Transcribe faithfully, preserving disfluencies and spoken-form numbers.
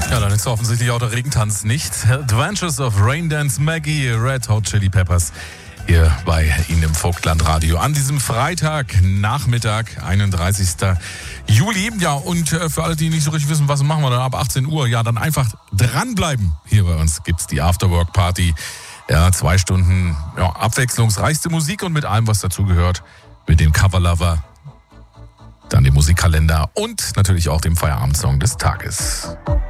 Ja, dann ist offensichtlich auch der Regentanz nicht. Adventures of Raindance Maggie, Red Hot Chili Peppers, hier bei Ihnen im Vogtlandradio an diesem Freitagnachmittag, einunddreißigsten Juli. Ja, und für alle, die nicht so richtig wissen, was machen wir dann ab achtzehn Uhr, ja, dann einfach dranbleiben. Hier bei uns gibt's die Afterwork-Party. Ja, zwei Stunden ja, abwechslungsreichste Musik und mit allem, was dazugehört. Mit dem Coverlover, dann dem Musikkalender und natürlich auch dem Feierabendsong des Tages.